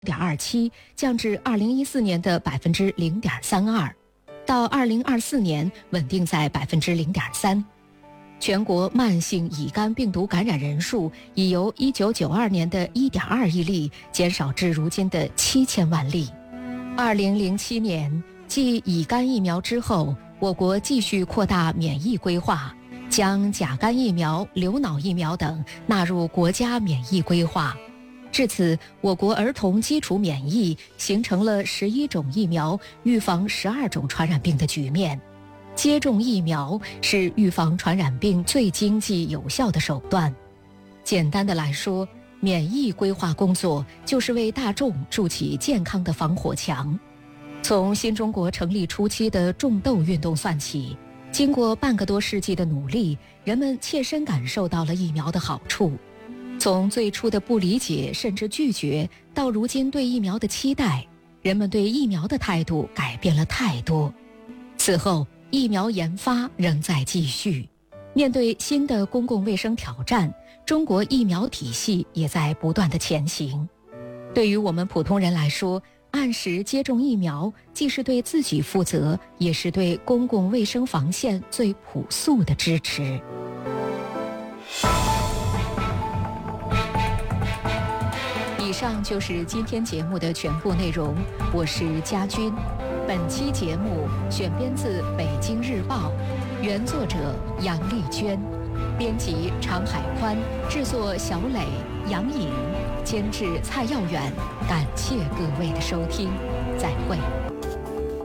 0.27%，降至2014年的0.32%，到2024年稳定在0.3%。全国慢性乙肝病毒感染人数已由1992年的1.2亿例减少至如今的7000万例。2007年，继乙肝疫苗之后，我国继续扩大免疫规划，将甲肝疫苗、流脑疫苗等纳入国家免疫规划。至此，我国儿童基础免疫形成了11种疫苗预防12种传染病的局面。接种疫苗是预防传染病最经济有效的手段。简单的来说，免疫规划工作就是为大众筑起健康的防火墙。从新中国成立初期的种豆运动算起，经过半个多世纪的努力，人们切身感受到了疫苗的好处。从最初的不理解甚至拒绝，到如今对疫苗的期待，人们对疫苗的态度改变了太多。此后，疫苗研发仍在继续。面对新的公共卫生挑战，中国疫苗体系也在不断的前行。对于我们普通人来说，按时接种疫苗，既是对自己负责，也是对公共卫生防线最朴素的支持。以上就是今天节目的全部内容，我是佳君。本期节目选编自《北京日报》，原作者杨丽娟，编辑常海宽，制作小磊、杨颖，监制蔡耀远。感谢各位的收听，再会。